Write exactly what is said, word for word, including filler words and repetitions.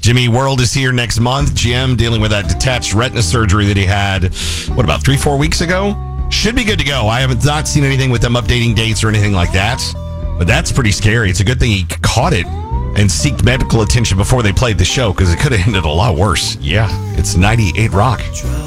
Jimmy World is here next month. Jim dealing with that detached retina surgery that he had, what, about three, four weeks ago? Should be good to go. I haven't not seen anything with them updating dates or anything like that. But that's pretty scary. It's a good thing he caught it and seeked medical attention before they played the show, because it could have ended a lot worse. Yeah, it's ninety-eight Rock.